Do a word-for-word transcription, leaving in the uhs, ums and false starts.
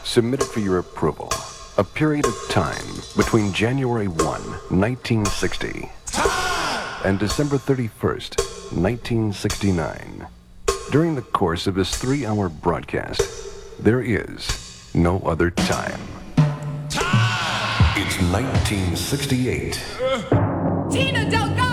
submitted for your approval. A period of time between January first, nineteen sixty and December thirty-first, nineteen sixty-nine. During the course of this three-hour broadcast, there is no other time. Time! It's nineteen sixty-eight. Tina Delgado!